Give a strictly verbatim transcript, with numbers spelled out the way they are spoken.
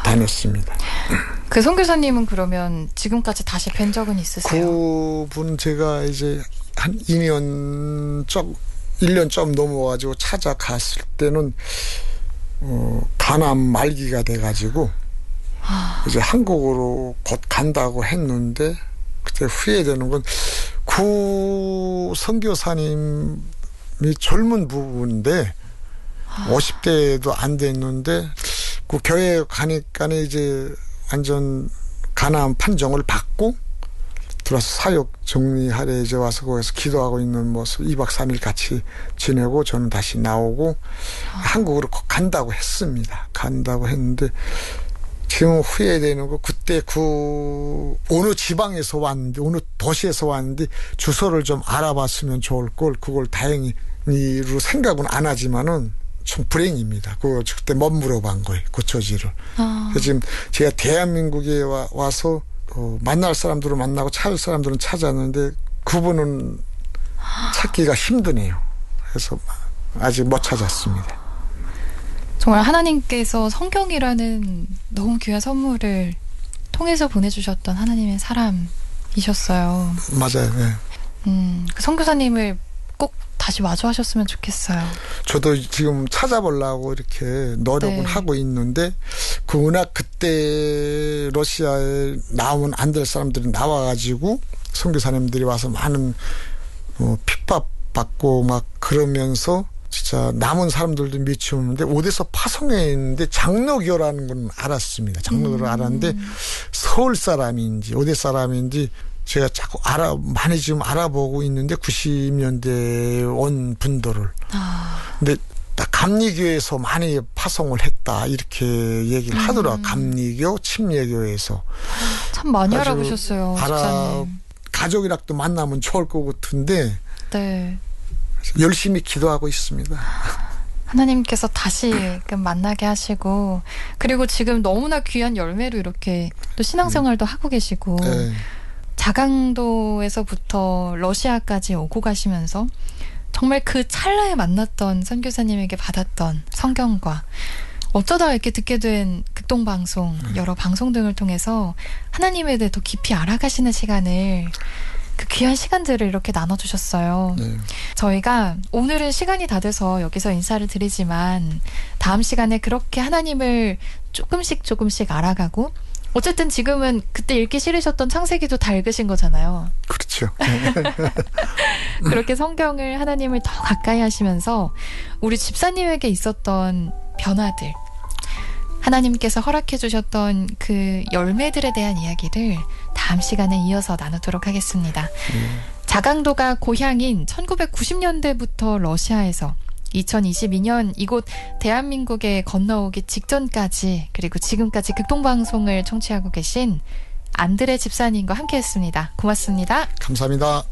안 했습니다. 그 선교사님은 그러면 지금까지 다시 뵌 적은 있으세요? 그분 제가 이제 한 이 년 좀 일 년 좀 넘어가지고 찾아갔을 때는 어, 간암 말기가 돼가지고 아. 이제 한국으로 곧 간다고 했는데 그때 후회되는 건 그 선교사님이 젊은 부부인데 아. 오십 대도 안 됐는데 그 교회 가니까 이제 완전 간암 판정을 받고 들어와서 사역 정리하래 이제 와서 거기서 기도하고 있는 모습 이 박 삼 일 같이 지내고 저는 다시 나오고 아. 한국으로 간다고 했습니다. 간다고 했는데 지금 후회되는 거 그때 그 어느 지방에서 왔는데 어느 도시에서 왔는데 주소를 좀 알아봤으면 좋을 걸 그걸 다행히로 생각은 안 하지만은 참 불행입니다. 그 그때 못 물어본 거예요. 그 처지를. 아. 그래서 지금 제가 대한민국에 와, 와서 어, 만날 사람들은 만나고 찾을 사람들은 찾았는데 그분은 찾기가 힘드네요. 그래서 아직 못 찾았습니다. 정말 하나님께서 성경이라는 너무 귀한 선물을 통해서 보내주셨던 하나님의 사람이셨어요. 맞아요. 네. 음, 그 선교사님을 꼭 다시 마주하셨으면 좋겠어요. 저도 지금 찾아보려고 이렇게 노력을 네. 하고 있는데 그 워낙 그때 러시아에 나오면 안 될 사람들이 나와가지고 선교사님들이 와서 많은 어, 핍박받고 막 그러면서 진짜 남은 사람들도 미치는데 어디서 파송해 있는데 장로교라는 건 알았습니다. 장로교를 음. 알았는데 서울 사람인지 어디 사람인지 제가 자꾸 알아 많이 지금 알아보고 있는데 구십 년대에 온 분들을. 아. 근데 딱 감리교에서 많이 파송을 했다 이렇게 얘기를 음. 하더라. 감리교, 침례교에서. 참 많이 알아보셨어요. 알아 가족이랑도 만나면 좋을 것 같은데. 네. 열심히 기도하고 있습니다. 하나님께서 다시 만나게 하시고 그리고 지금 너무나 귀한 열매로 이렇게 또 신앙생활도 네. 하고 계시고 네. 자강도에서부터 러시아까지 오고 가시면서 정말 그 찰나에 만났던 선교사님에게 받았던 성경과 어쩌다 이렇게 듣게 된 극동방송 네. 여러 방송 등을 통해서 하나님에 대해 더 깊이 알아가시는 시간을 그 귀한 시간들을 이렇게 나눠주셨어요. 네. 저희가 오늘은 시간이 다 돼서 여기서 인사를 드리지만 다음 시간에 그렇게 하나님을 조금씩 조금씩 알아가고 어쨌든 지금은 그때 읽기 싫으셨던 창세기도 다 읽으신 거잖아요. 그렇죠. 그렇게 성경을 하나님을 더 가까이 하시면서 우리 집사님에게 있었던 변화들 하나님께서 허락해 주셨던 그 열매들에 대한 이야기를 다음 시간에 이어서 나누도록 하겠습니다. 음. 자강도가 고향인 천구백구십 년대부터 러시아에서 이천이십이 년 이곳 대한민국에 건너오기 직전까지 그리고 지금까지 극동방송을 청취하고 계신 안드레 집사님과 함께했습니다. 고맙습니다. 감사합니다.